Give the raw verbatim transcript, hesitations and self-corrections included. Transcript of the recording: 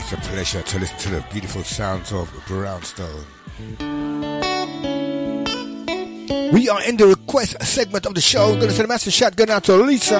It's a pleasure to listen to the beautiful sounds of Brownstone. We are in the request segment of the show. I'm going to send a massive shout going out to Lisa.